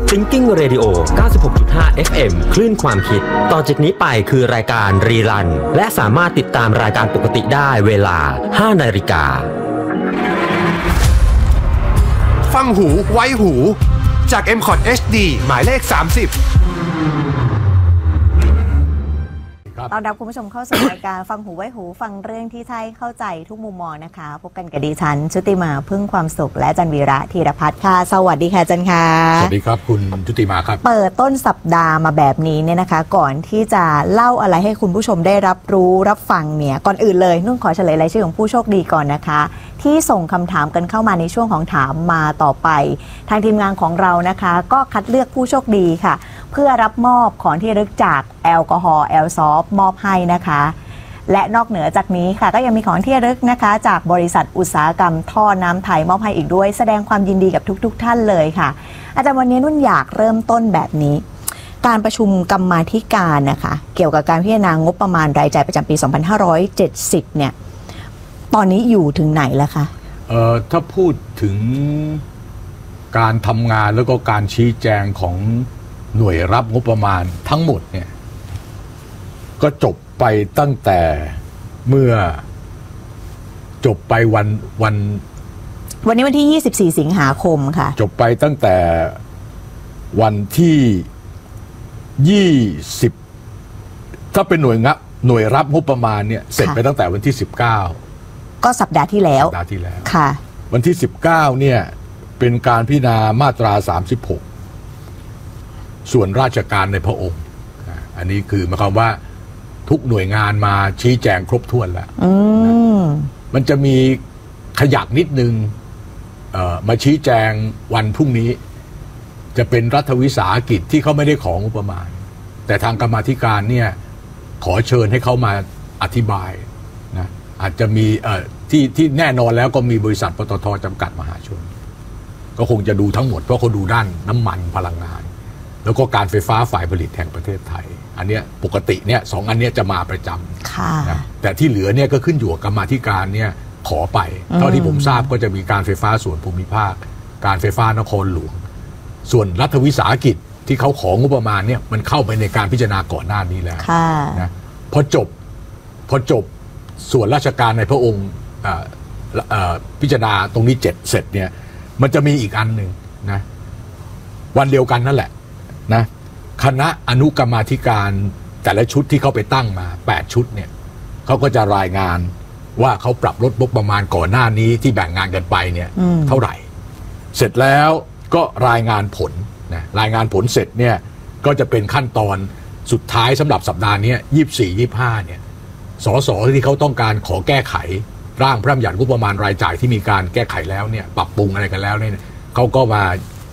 Thinking Radio 96.5 FM คลื่นความคิดต่อจากนี้ไปคือรายการรีรันและสามารถติดตามรายการปกติได้เวลา 5 นาฬิกาฟังหูไว้หูจาก MCOT HD หมายเลข 30 ต้อนรับคุณผู้ชมเข้าสู่รายการฟังหูไว้หูฟังเรื่องที่ใช่เข้าใจทุกมุมมองนะคะพบกันกับดิฉันชุติมาพึ่งความสุขและจันวีระธีรพัฒน์ค่ะสวัสดีค่ะจันค่ะสวัสดีครับคุณชุติมาครับเปิดต้นสัปดาห์มาแบบนี้เนี่ยนะคะก่อนที่จะเล่าอะไรให้คุณผู้ชมได้รับรู้รับฟังเนี่ยก่อนอื่นเลยนุ่นขอเฉลยรายชื่อของผู้โชคดีก่อนนะคะที่ส่งคำถามกันเข้ามาในช่วงของถามมาต่อไปทางทีมงานของเรานะคะก็คัดเลือกผู้โชคดีค่ะเพื่อรับมอบของที่ระลึกจากแอลกอฮอล์แอลซอฟมอบให้นะคะและนอกเหนือจากนี้ค่ะก็ยังมีของที่ระลึกนะคะจากบริษัทอุตสาหกรรมท่อน้ำไทยมอบให้อีกด้วยแสดงความยินดีกับทุกท่านเลยค่ะอาจารย์วันนี้นุ่นอยากเริ่มต้นแบบนี้การประชุมกรรมาธิการนะคะเกี่ยวกับการพิจารณางบประมาณรายจ่ายประจำปี 2570 เนี่ยตอนนี้อยู่ถึงไหนแล้วคะถ้าพูดถึงการทำงานแล้วก็การชี้แจงของหน่วยรับงบประมาณทั้งหมดเนี่ยก็จบไปตั้งแต่เมื่อจบไปวันนี้วันที่ 24 สิงหาคมค่ะจบไปตั้งแต่วันที่20ถ้าเป็นหน่วยรับงบประมาณเนี่ยเสร็จไปตั้งแต่วันที่19 ก็สัปดาห์ที่แล้วค่ะวันที่19เนี่ยเป็นการพิจารณามาตรา36ส่วนราชการในพระองค์อันนี้คือหมายความว่าทุกหน่วยงานมาชี้แจงครบถ้วนแล้วมันจะมีขยักนิดนึงมาชี้แจงวันพรุ่งนี้จะเป็นรัฐวิสาหกิจที่เขาไม่ได้ของงบประมาณแต่ทางกรรมาธิการเนี่ยขอเชิญให้เขามาอธิบายนะอาจจะมีที่แน่นอนแล้วก็มีบริษัทปตท.จำกัดมหาชนก็คงจะดูทั้งหมดเพราะเขาดูด้านน้ำมันพลังงานแล้วก็การไฟฟ้าฝ่ายผลิตแห่งประเทศไทยอันเนี้ยปกติเนี่ย2อันเนี้ยจะมาประจำนะแต่ที่เหลือเนี่ยก็ขึ้นอยู่กับกรรมาธิการเนี่ยขอไปเท่าที่ผมทราบก็จะมีการไฟฟ้าส่วนภูมิภาคการไฟฟ้านครหลวงส่วนรัฐวิสาหกิจที่เขาของงบประมาณเนี่ยมันเข้าไปในการพิจารณาก่อนหน้านี้แล้วนะพอจบส่วนราชการในพระองค์พิจารณาตรงนี้เสร็จเนี่ยมันจะมีอีกอันหนึ่งนะวันเดียวกันนั่นแหละนะคณะอนุกรรมาธิการแต่ละชุดที่เขาไปตั้งมา8ชุดเนี่ยเขาก็จะรายงานว่าเขาปรับลดงบประมาณก่อนหน้านี้ที่แบ่งงานกันไปเนี่ยเท่าไหร่เสร็จแล้วก็รายงานผลนะรายงานผลเสร็จเนี่ยก็จะเป็นขั้นตอนสุดท้ายสำหรับสัปดาห์นี้24-25เนี่ยสสที่เขาต้องการขอแก้ไขร่างพระราชบัญญัติงบประมาณรายจ่ายที่มีการแก้ไขแล้วเนี่ยปรับปรุงอะไรกันแล้วเนี่ยเขาก็มา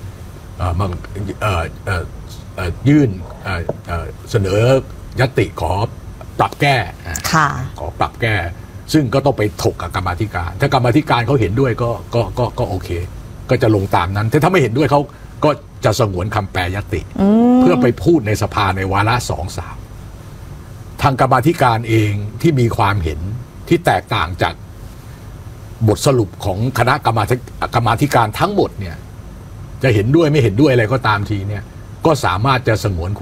ยื่นเสนอยติขอปรับแก้ขอปรับแก้ซึ่งก็ต้องไปถกกับกรรมาธิการถ้ากรรมาธิการเขาเห็นด้วยก็โอเคก็จะลงตามนั้นถ้าไม่เห็นด้วยเขาก็จะสงวนคำแปลยติเพื่อไปพูดในสภาในวาระ 2-3 ทางกรรมาธิการเองที่มีความเห็นที่แตกต่างจากบทสรุปของคณะกรรมาธิการทั้งหมดเนี่ยจะเห็นด้วยไม่เห็นด้วยอะไรก็ตามทีเนี่ยก็สามารถจะสงวน